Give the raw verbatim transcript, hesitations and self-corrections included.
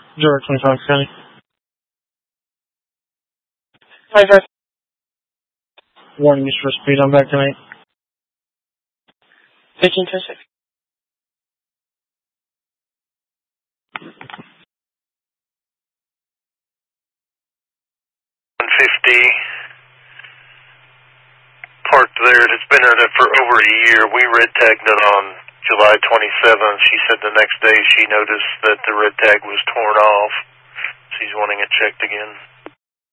Zero twenty-five County. Hi, guys. Warning you for speed. I'm back tonight. fifteen ten six. one fifty. Parked there. It's been there for over a year. We red tagged it on July twenty-seventh. She said the next day she noticed that the red tag was torn off. She's wanting it checked again.